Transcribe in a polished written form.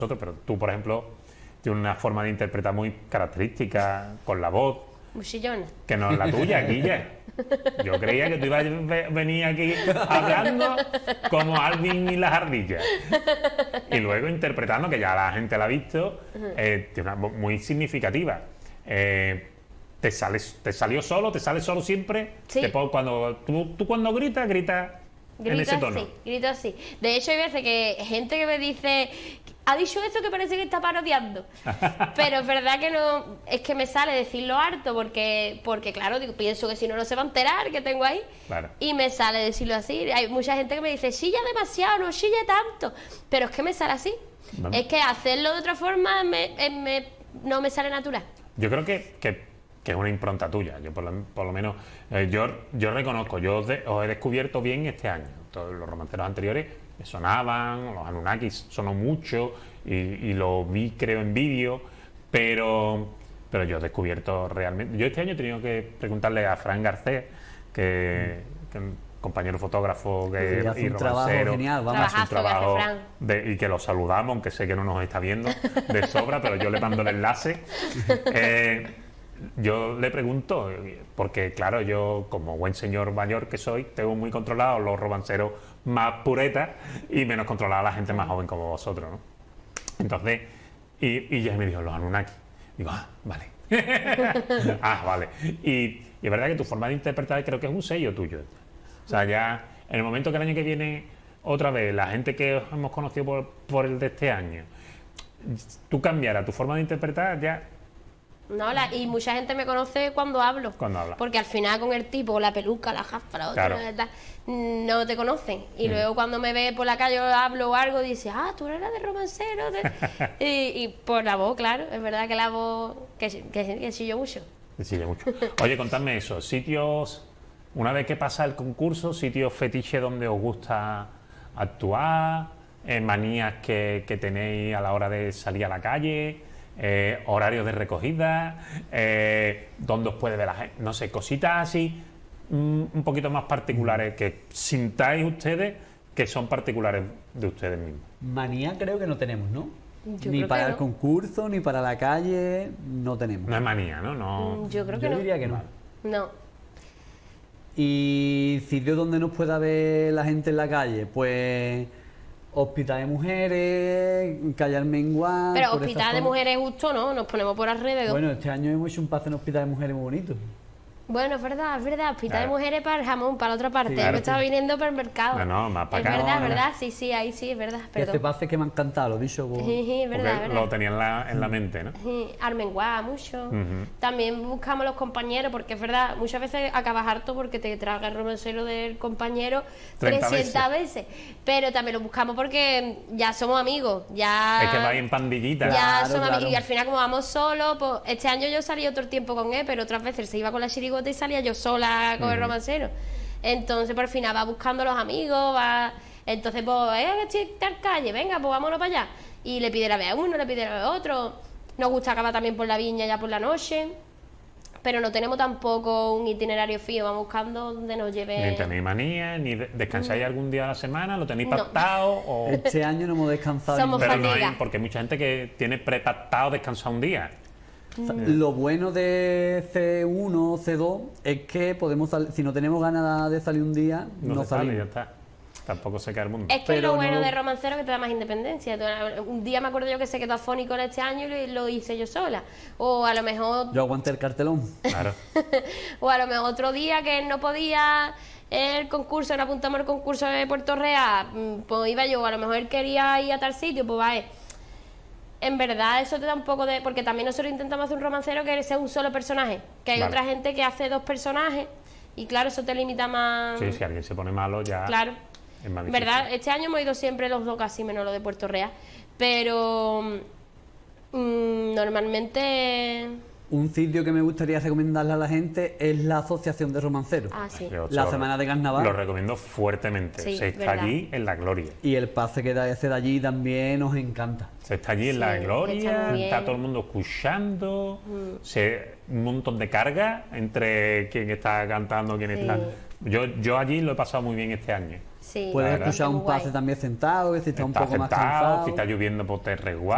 pero tú, por ejemplo, tienes una forma de interpretar muy característica con la voz. Muchillona. Que no es la tuya, Guille. Yo creía que tú ibas a venir aquí hablando como Alvin y las ardillas. Y luego interpretando, que ya la gente la ha visto, tiene una voz muy significativa. ¿Te salió solo? ¿Te sale solo siempre? Sí. Tú cuando gritas en ese tono. Así, grito así. De hecho, hay veces que gente que me dice, ha dicho esto que parece que está parodiando. Pero es verdad que no, es que me sale decirlo harto porque claro, pienso que si no, no se va a enterar que tengo ahí. Claro. Y me sale decirlo así. Hay mucha gente que me dice, chilla demasiado, no chilla tanto. Pero es que me sale así. Vale. Es que hacerlo de otra forma no me sale natural. Yo creo que es una impronta tuya. Yo por lo menos, yo reconozco, os he descubierto bien este año. Todos los romanceros anteriores sonaban, los Anunnakis sonó mucho y lo vi, creo, en vídeo, pero yo he descubierto realmente. Yo este año he tenido que preguntarle a Fran Garcés, que es un compañero fotógrafo hace y un trabajo romancero, genial, vamos. hace un trabajo que hace Fran. y que lo saludamos, aunque sé que no nos está viendo de sobra, pero yo le mando el enlace. Yo le pregunto, porque claro, yo como buen señor mayor que soy, tengo muy controlados los romanceros más puretas y menos controlada la gente más joven como vosotros, ¿no? Entonces, y ya me dijo, los Anunnaki. Digo, vale. Vale. Y es verdad que tu forma de interpretar creo que es un sello tuyo. O sea, ya en el momento que el año que viene, otra vez, la gente que hemos conocido por el de este año, tú cambiarás tu forma de interpretar ya. No, y mucha gente me conoce cuando hablo. Cuando hablas. Porque al final con el tipo, la peluca, la jaspa, la otra, Claro. ¿verdad? No te conocen. Y luego cuando me ve por la calle o hablo o algo, dice, tú eres la de romancero. y por la voz, claro. Es verdad que la voz, que chillo mucho. Sí, mucho. Oye, contadme eso. Sitios, una vez que pasa el concurso, sitios fetiche donde os gusta actuar, manías que tenéis a la hora de salir a la calle, horarios de recogida, dónde os puede ver la gente, no sé, cositas así un poquito más particulares que sintáis ustedes que son particulares de ustedes mismos. Manía creo que no tenemos, ¿no? Yo Ni creo para que el no. concurso, ni para la calle, no tenemos. No es manía, ¿no? Yo creo que Yo no. diría que no. No. Y sitios donde nos pueda ver la gente en la calle, pues hospital de mujeres, calle Almenguá. Pero por hospital esa de zona. mujeres justo no, nos ponemos por alrededor. Bueno, este año hemos hecho un pase en hospital de mujeres muy bonito. Bueno, es verdad, hospital Claro. de mujeres para el jamón, para la otra parte. Sí, Yo claro, estaba sí. viniendo para el mercado. No, más para es acá. verdad, No, no. verdad, sí, ahí sí, es verdad, Y este perdón. pase que me ha encantado, lo he dicho. Sí, es Porque verdad, lo verdad. tenía en la mente, ¿no? Sí, Armenguá, mucho. Ujú. También buscamos los compañeros, porque es verdad, muchas veces acabas harto porque te traga el romancero del compañero 30 300 veces. Pero también lo buscamos porque ya somos amigos, ya... Es que vais en pandillita. Ya Claro, somos claro. amigos. Y al final, como vamos solos, pues este año yo salí otro tiempo con él, pero otras veces se iba con la chirigota y salía yo sola con el romancero. Entonces, por final va buscando los amigos, va... Entonces, pues, que estoy en calle, venga, pues vámonos para allá. Y le pide la vez a uno, le pide la vez a otro. Nos gusta acabar también por la viña ya por la noche. Pero no tenemos tampoco un itinerario fijo, vamos buscando donde nos lleve... Ni tenéis manía, ni descansáis algún día a la semana, lo tenéis No. pactado o... Este año no hemos descansado. Somos ningún- Pero no hay, fatiga. porque hay mucha gente que tiene prepactado descansar un día. Lo bueno de C1 o C2 es que podemos si no tenemos ganas de salir un día, no se sale, ya salimos. está. Tampoco se cae el mundo. Es que Pero lo bueno no- de romancero es que te da más independencia. Un día me acuerdo yo que se quedó afónico este año y lo hice yo sola. O a lo mejor Yo aguanté el cartelón. Claro. o a lo mejor otro día que él no podía el concurso, no apuntamos al concurso de Puerto Real, pues iba yo, a lo mejor él quería ir a tal sitio, pues va. En verdad eso te da un poco de... Porque también nosotros intentamos hacer un romancero que sea un solo personaje. Que hay Vale. otra gente que hace dos personajes y claro, eso te limita más... Sí, si alguien se pone malo ya Claro. es más En difícil. verdad, este año hemos ido siempre los dos, casi menos lo de Puerto Real. Pero normalmente... Un sitio que me gustaría recomendarle a la gente es la Asociación de Romanceros. Ah, sí. Yo La lo- semana de carnaval. Lo recomiendo fuertemente. Sí, se está verdad. allí en la gloria. Y el pase que da ese de allí también nos encanta. Se está allí en la Sí, está gloria, muy bien. está todo el mundo escuchando, un montón de carga entre quien está cantando, quien Sí. está... Yo allí lo he pasado muy bien este año. Sí, Puedes verdad. escuchar Está un muy guay. pase también sentado, que si está un Está poco más sentado, cansado. si está lloviendo, pues te resguarda.